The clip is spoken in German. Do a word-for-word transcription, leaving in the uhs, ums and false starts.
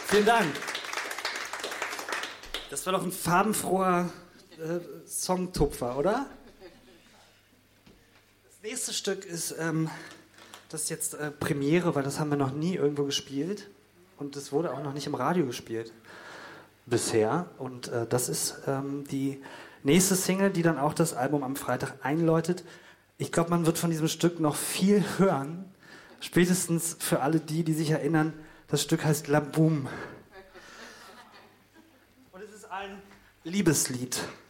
Vielen Dank. Das war doch ein farbenfroher äh, Songtupfer, oder? Das nächste Stück ist, ähm, das ist jetzt äh, Premiere, weil das haben wir noch nie irgendwo gespielt. Und es wurde auch noch nicht im Radio gespielt. Bisher. Und äh, das ist ähm, die nächste Single, die dann auch das Album am Freitag einläutet. Ich glaube, man wird von diesem Stück noch viel hören. Spätestens für alle die, die sich erinnern, das Stück heißt La Boum. Und es ist ein Liebeslied.